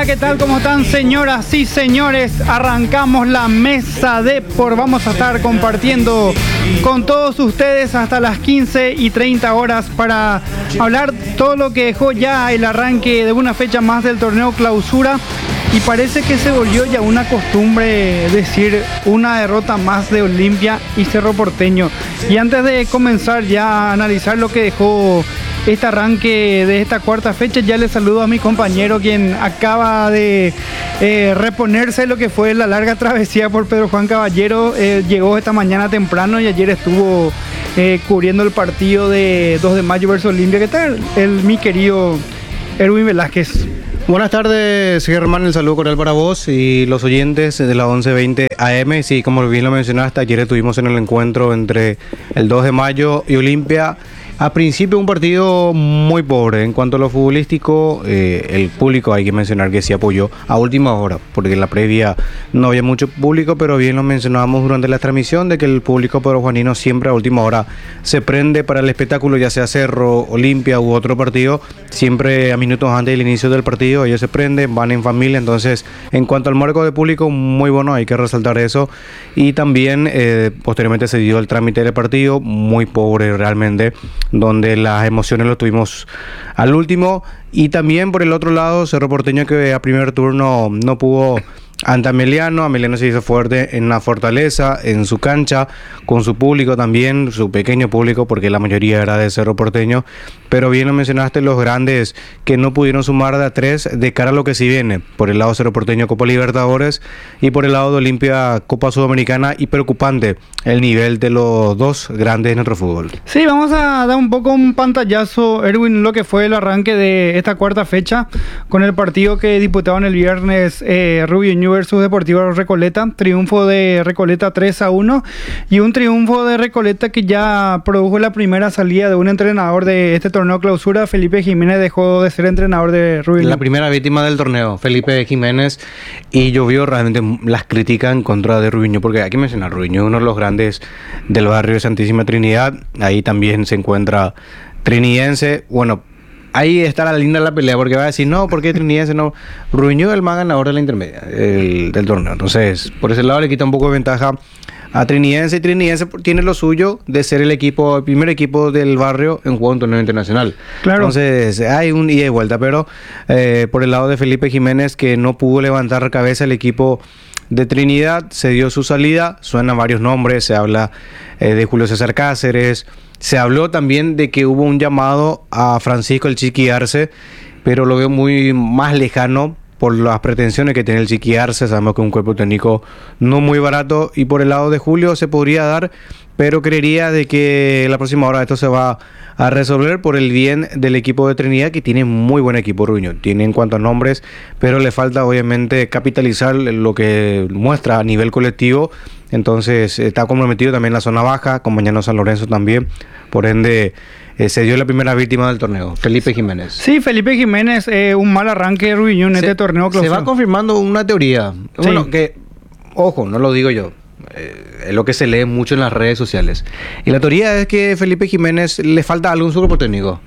¿qué tal? ¿Cómo están, señoras y señores? Arrancamos la mesa de Vamos a estar compartiendo con todos ustedes hasta las 15:30 horas para hablar todo lo que dejó ya el arranque de una fecha más del torneo Clausura. Y parece que se volvió ya una costumbre decir una derrota más de Olimpia y Cerro Porteño. Y antes de comenzar ya a analizar lo que dejó este arranque de esta cuarta fecha, ya le saludo a mi compañero quien acaba de reponerse de lo que fue la larga travesía por Pedro Juan Caballero. Llegó esta mañana temprano y ayer estuvo cubriendo el partido de 2 de mayo versus Olimpia. ¿Qué tal, mi querido Erwin Velázquez? Buenas tardes, Germán, el saludo cordial para vos y los oyentes de la 11:20 AM. Sí, como bien lo mencionaste, ayer estuvimos en el encuentro entre el 2 de mayo y Olimpia. A principio un partido muy pobre. En cuanto a lo futbolístico, el público hay que mencionar que sí apoyó a última hora, porque en la previa no había mucho público, pero bien lo mencionábamos durante la transmisión de que el público pedrojuanino siempre a última hora se prende para el espectáculo, ya sea Cerro, Olimpia u otro partido. Siempre a minutos antes del inicio del partido ellos se prenden, van en familia. Entonces, en cuanto al marco de público, muy bueno, hay que resaltar eso. Y también posteriormente se dio el trámite del partido, muy pobre realmente, donde las emociones lo tuvimos al último. Y también por el otro lado, Cerro Porteño, que a primer turno no pudo ante Ameliano. Ameliano se hizo fuerte en la Fortaleza, en su cancha, con su público también, su pequeño público, porque la mayoría era de Cerro Porteño. Pero bien lo mencionaste, los grandes que no pudieron sumar de a 3 de cara a lo que sí viene. Por el lado Cerro Porteño, Copa Libertadores, y por el lado de Olimpia, Copa Sudamericana. Y preocupante el nivel de los dos grandes de nuestro fútbol. Sí, vamos a dar un poco un pantallazo, Erwin, lo que fue el arranque de esta cuarta fecha con el partido que disputaban el viernes Rubio Ñu versus Deportivo Recoleta. Triunfo de Recoleta 3-1 y un triunfo de Recoleta que ya produjo la primera salida de un entrenador de este torneo Clausura. Felipe Jiménez dejó de ser entrenador de Rubio Ñu. La primera víctima del torneo, Felipe Jiménez, y llovió realmente las críticas en contra de Rubio Ñu, porque hay que mencionar, Rubio Ñu, uno de los grandes del barrio de Santísima Trinidad. Ahí también se encuentra Trinidense. Bueno, ahí está la linda la pelea, porque va a decir, no, ¿por qué Trinidense no? Rubio Ñu es el más ganador de la intermedia del torneo. Entonces, por ese lado le quita un poco de ventaja a Trinidense. Y Trinidense tiene lo suyo de ser el primer equipo del barrio en juego en torneo internacional. Claro. Entonces, hay un ida y vuelta, pero por el lado de Felipe Jiménez, que no pudo levantar cabeza el equipo de Trinidad, se dio su salida. Suenan varios nombres, se habla de Julio César Cáceres. Se habló también de que hubo un llamado a Francisco el Chiqui Arce, pero lo veo muy más lejano por las pretensiones que tiene el Chiqui Arce. Sabemos que es un cuerpo técnico no muy barato. Y por el lado de Julio se podría dar, pero creería de que la próxima hora esto se va a resolver por el bien del equipo de Trinidad, que tiene muy buen equipo, Rubio Ñu. Tiene en cuanto a nombres, pero le falta obviamente capitalizar lo que muestra a nivel colectivo. Entonces está comprometido también la zona baja, con Mañana San Lorenzo también. Por ende, se dio la primera víctima del torneo, Felipe Jiménez. Sí, Felipe Jiménez, un mal arranque de Rubio Ñu en este torneo Clausura. Se va confirmando una teoría. Sí. Bueno, que, ojo, no lo digo yo. Es lo que se lee mucho en las redes sociales. Y la teoría es que Felipe Jiménez le falta algo en su cuerpo técnico.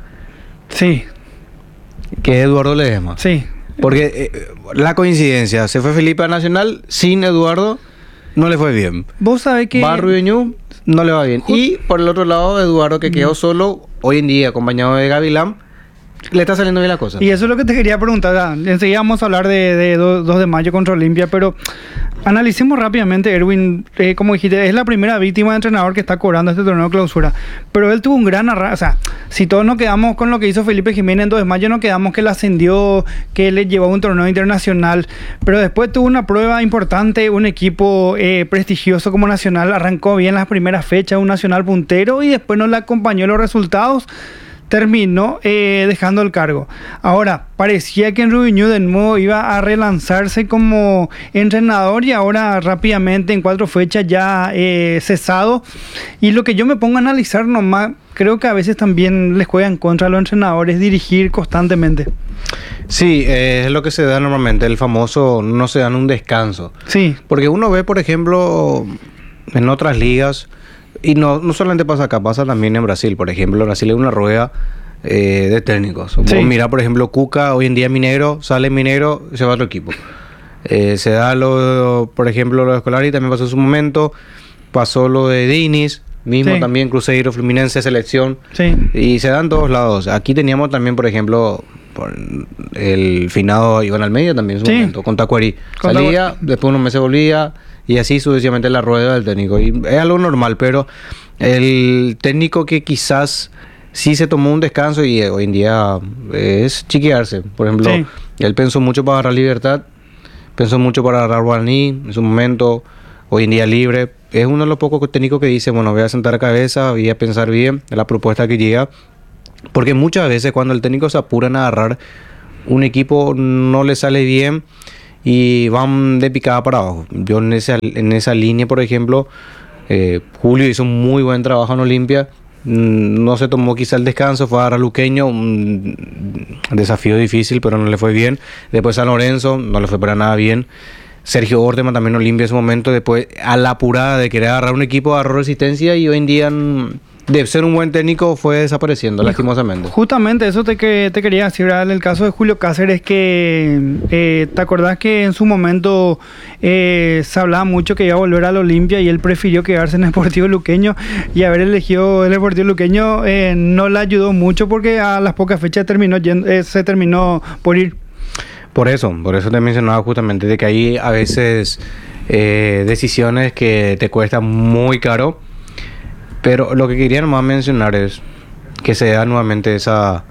Sí. Que es Eduardo Ledesma. Sí. Porque la coincidencia, se fue Felipe a Nacional sin Eduardo, no le fue bien. Vos sabés que va Rubio Ñu, no le va bien. Y por el otro lado, Eduardo, que quedó solo, hoy en día acompañado de Gavilán, le está saliendo bien la cosa. Y eso es lo que te quería preguntar. Enseguida vamos a hablar de 2 de mayo contra Olimpia, pero analicemos rápidamente, Erwin. Como dijiste, es la primera víctima de entrenador que está cobrando este torneo Clausura, pero él tuvo un gran arranque. O sea, si todos nos quedamos con lo que hizo Felipe Jiménez en 2 de mayo, nos quedamos que le ascendió, que le llevó a un torneo internacional, pero después tuvo una prueba importante, un equipo prestigioso como Nacional, arrancó bien las primeras fechas, un Nacional puntero, y después no le acompañó los resultados. Terminó dejando el cargo. Ahora, parecía que en Rubio Ñu de nuevo iba a relanzarse como entrenador, y ahora rápidamente en 4 fechas ya cesado. Y lo que yo me pongo a analizar nomás, creo que a veces también les juega en contra a los entrenadores dirigir constantemente. Sí, es lo que se da normalmente, el famoso no se dan un descanso. Sí. Porque uno ve, por ejemplo, en otras ligas, y no solamente pasa acá, pasa también en Brasil. Por ejemplo, Brasil es una rueda de técnicos. Sí. Vos mirá, por ejemplo, Cuca, hoy en día Minero, sale Minero, se va a otro equipo. Se da por ejemplo, lo de Scolari, también pasó en su momento. Pasó lo de Diniz, mismo Sí. también, Cruzeiro, Fluminense, selección. Sí. Y se dan en todos lados. Aquí teníamos también, por ejemplo, el finado Iván Almeida también en su Sí. momento, con Tacuari. Con Salía, después unos meses volvía, y así sucesivamente la rueda del técnico. Y es algo normal, pero el técnico que quizás sí se tomó un descanso y hoy en día es chiquearse. Por ejemplo, Sí. él pensó mucho para agarrar Libertad, pensó mucho para agarrar Guaraní en su momento, hoy en día libre. Es uno de los pocos técnicos que dice, bueno, voy a sentar cabeza, voy a pensar bien en la propuesta que llega. Porque muchas veces cuando el técnico se apuran a agarrar un equipo no le sale bien y van de picada para abajo. Yo en esa línea, por ejemplo, Julio hizo un muy buen trabajo en Olimpia. No se tomó quizá el descanso, fue a agarrar a Luqueño, un desafío difícil, pero no le fue bien. Después San Lorenzo, no le fue para nada bien. Sergio Orteman también en Olimpia en ese momento, después a la apurada de querer agarrar un equipo, agarró Resistencia y hoy en día, de ser un buen técnico, fue desapareciendo, lastimosamente. Justamente eso te quería decir, ¿verdad? En el caso de Julio Cáceres, que te acordás que en su momento se hablaba mucho que iba a volver al Olimpia y él prefirió quedarse en el Deportivo Luqueño, y haber elegido el Deportivo Luqueño no le ayudó mucho porque a las pocas fechas se terminó por ir. Por eso te mencionaba justamente de que hay a veces decisiones que te cuestan muy caro. Pero lo que quería nomás mencionar es que se da nuevamente esa...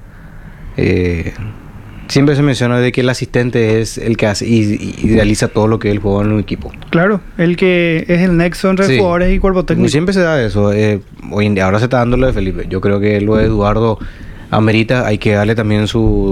siempre se menciona de que el asistente es el que hace y realiza todo lo que él juega en un equipo. Claro, el que es el nexo entre Sí. jugadores y cuerpo técnico. Siempre se da eso. Hoy en día, ahora se está dando lo de Felipe. Yo creo que lo de Eduardo amerita. Hay que darle también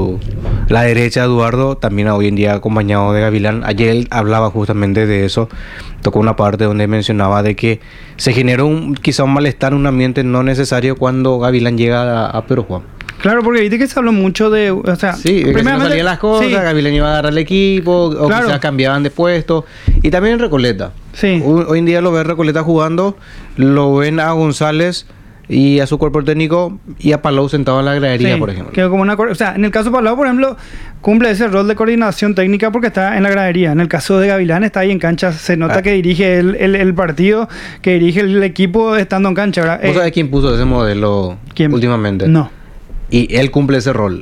la derecha a Eduardo, también hoy en día acompañado de Gavilán. Ayer él hablaba justamente de eso. Tocó una parte donde mencionaba de que se generó quizá un malestar, un ambiente no necesario cuando Gavilán llega a Pedro Juan. Claro, porque viste que se habló mucho de... O sea, Sí, que no salían las cosas, sí, Gavilán iba a agarrar el equipo, o Claro. quizás cambiaban de puesto. Y también en Recoleta. Sí. Hoy en día lo ven Recoleta jugando, lo ven a González y a su cuerpo técnico y a Palau sentado en la gradería, Sí, por ejemplo. que como o sea, en el caso de Palau, por ejemplo, cumple ese rol de coordinación técnica porque está en la gradería. En el caso de Gavilán está ahí en cancha, se nota que dirige el partido, que dirige el equipo estando en cancha, ¿verdad? ¿Vos sabés quién puso ese modelo ¿Quién? últimamente? No, Y él cumple ese rol.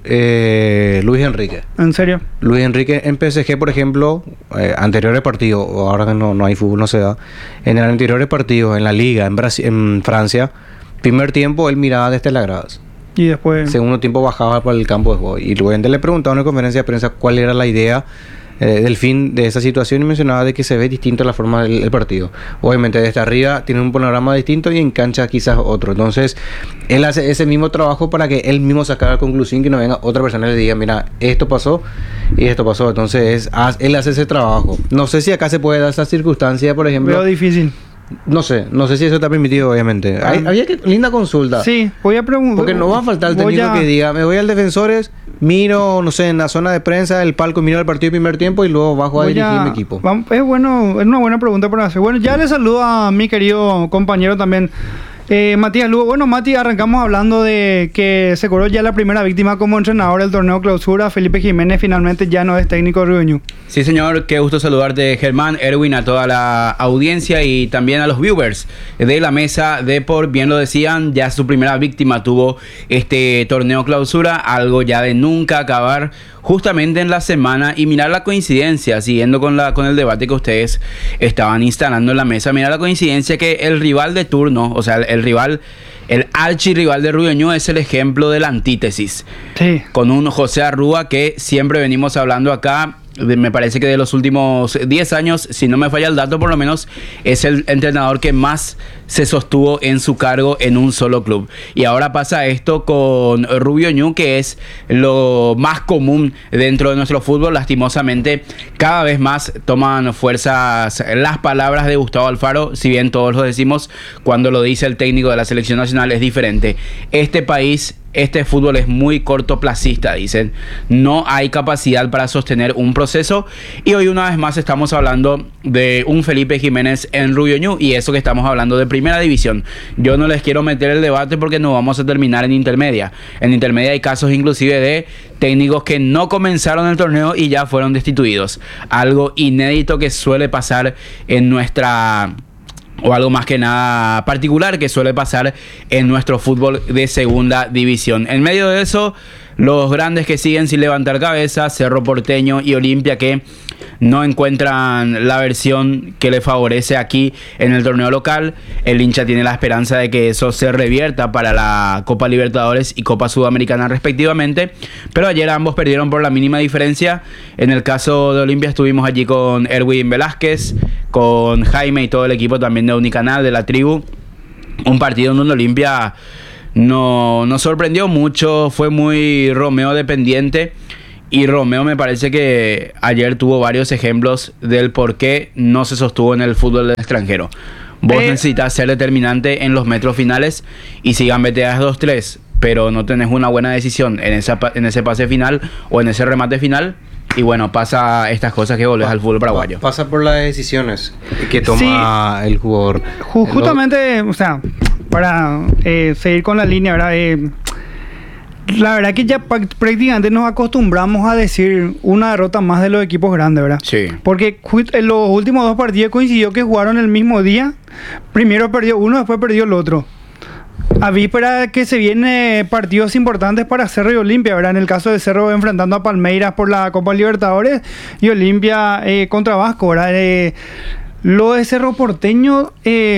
Luis Enrique. en serio. Luis Enrique en PSG, por ejemplo, anteriores partidos, o ahora que no hay fútbol, no se da. En el anteriores partidos, en la Liga, en Francia, primer tiempo él miraba desde las gradas. Y después... Segundo tiempo bajaba para el campo de juego. Y luego le preguntaba en una conferencia de prensa cuál era la idea del fin de esa situación y mencionaba de que se ve distinto la forma del partido. Obviamente desde arriba tiene un panorama distinto y en cancha quizás otro. Entonces él hace ese mismo trabajo para que él mismo sacara la conclusión, que no venga otra persona y le diga, mira, esto pasó y esto pasó. Entonces él hace ese trabajo. No sé si acá se puede dar esa circunstancia, por ejemplo. Veo difícil. No sé si eso está permitido, obviamente. Había que linda consulta. Sí, voy a preguntar. Porque no va a faltar el técnico que diga, me voy al Defensores, miro, no sé, en la zona de prensa, el palco, miro el partido de primer tiempo y luego bajo a dirigir mi equipo. Es una buena pregunta para hacer. Bueno, ya le saludo a mi querido compañero también, Matías Lugo. Bueno, Mati, arrancamos hablando de que se cobró ya la primera víctima como entrenador del torneo clausura. Felipe Jiménez finalmente ya no es técnico de Río Ñu. Sí, señor, qué gusto saludarte, Germán, Erwin, a toda la audiencia y también a los viewers de la mesa de Por. Bien lo decían, ya su primera víctima tuvo este torneo clausura, algo ya de nunca acabar, justamente en la semana. Y mirar la coincidencia, siguiendo con el debate que ustedes estaban instalando en la mesa, mirar la coincidencia que el rival de turno, o sea, el archirrival de Río Ñu es el ejemplo de la antítesis. Sí. Con un José Arrúa que siempre venimos hablando acá. Me parece que de los últimos 10 años, si no me falla el dato, por lo menos es el entrenador que más se sostuvo en su cargo en un solo club. Y ahora pasa esto con Río Ñu, que es lo más común dentro de nuestro fútbol. Lastimosamente, cada vez más toman fuerzas las palabras de Gustavo Alfaro. Si bien todos lo decimos, cuando lo dice el técnico de la selección nacional es diferente. Este país este fútbol es muy cortoplacista, dicen. No hay capacidad para sostener un proceso. Y hoy una vez más estamos hablando de un Felipe Jiménez en Rubio Ñu, y eso que estamos hablando de primera división. Yo no les quiero meter el debate porque no vamos a terminar en intermedia. En intermedia hay casos inclusive de técnicos que no comenzaron el torneo y ya fueron destituidos. Algo inédito que suele pasar en nuestra... o algo más que nada particular que suele pasar en nuestro fútbol de segunda división. En medio de eso, los grandes que siguen sin levantar cabeza, Cerro Porteño y Olimpia, que no encuentran la versión que le favorece aquí en el torneo local. El hincha tiene la esperanza de que eso se revierta para la Copa Libertadores y Copa Sudamericana respectivamente, pero ayer ambos perdieron por la mínima diferencia. En el caso de Olimpia estuvimos allí con Erwin Velázquez, con Jaime y todo el equipo también de Unicanal, de la tribu. Un partido en donde Olimpia no sorprendió mucho, fue muy Romeo dependiente. Y Romeo me parece que ayer tuvo varios ejemplos del por qué no se sostuvo en el fútbol del extranjero. Vos necesitas ser determinante en los metros finales, y si gambeteas 2-3, pero no tenés una buena decisión en ese pase final o en ese remate final, y bueno, pasa estas cosas que volvés al fútbol paraguayo. Pasa por las decisiones que toma el jugador. Justamente, o sea, para seguir con la línea, ¿verdad? La verdad que ya prácticamente nos acostumbramos a decir una derrota más de los equipos grandes, ¿verdad? Sí. Porque en los últimos dos partidos coincidió que jugaron el mismo día. Primero perdió uno, después perdió el otro. A víspera que se vienen partidos importantes para Cerro y Olimpia, ¿verdad? En el caso de Cerro enfrentando a Palmeiras por la Copa Libertadores y Olimpia contra Vasco, ¿verdad? Lo de Cerro Porteño...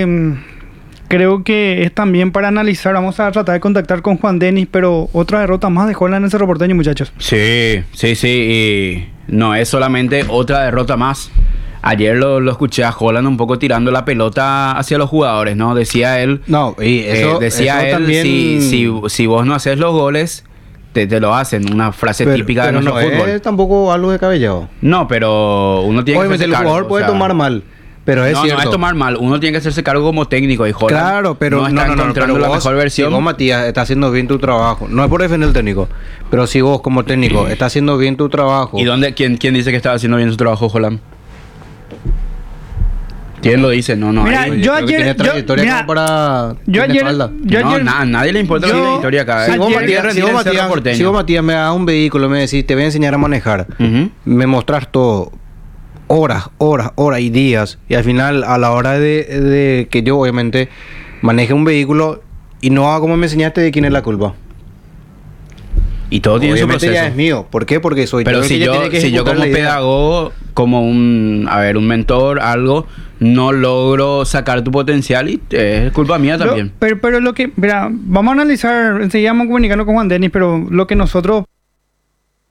creo que es también para analizar. Vamos a tratar de contactar con Juan Denis, pero otra derrota más de Holland en el Cerro Porteño, muchachos. Sí. Y no es solamente otra derrota más. Ayer lo escuché a Holland un poco tirando la pelota hacia los jugadores, ¿no? Decía él... No, y eso, decía eso él, también... si vos no haces los goles, te lo hacen. Una frase típica de nuestro fútbol. Es tampoco algo descabellado. No, pero uno tiene que hacerse el cargo. jugador puede tomar mal. Pero es cierto. No es tomar mal. Uno tiene que hacerse cargo como técnico, y Holland claro, pero no está encontrando la mejor versión. Si vos, Matías, estás haciendo bien tu trabajo, no es por defender al técnico, pero si vos como técnico estás haciendo bien tu trabajo... ¿Y quién dice que estaba haciendo bien su trabajo, Holland? ¿Quién lo dice? No. Mira, yo ayer... A nadie le importa la trayectoria acá. Si vos, Matías, me das un vehículo, me decís, te voy a enseñar a manejar, me mostrás todo... horas y días, y al final a la hora de que yo obviamente maneje un vehículo y no haga como me enseñaste, ¿de quién es la culpa? Y todo tiene su proceso. Ya es mío. ¿Por qué? Porque soy pero yo. Pero si yo como pedagogo, como un mentor, algo, no logro sacar tu potencial, y es culpa mía también. Pero lo que... Mira, vamos a analizar, enseguida vamos comunicando con Juan Denis, pero lo que nosotros